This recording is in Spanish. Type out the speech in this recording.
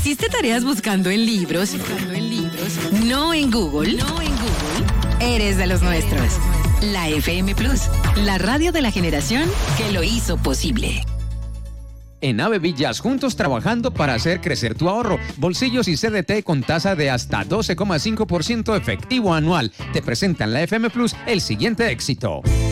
¿Hiciste tareas buscando en libros? No en Google. Eres de los nuestros. La FM Plus, la radio de la generación que lo hizo posible. En Ave Villas, juntos trabajando para hacer crecer tu ahorro. Bolsillos y CDT con tasa de hasta 12,5% efectivo anual. Te presentan la FM Plus el siguiente éxito.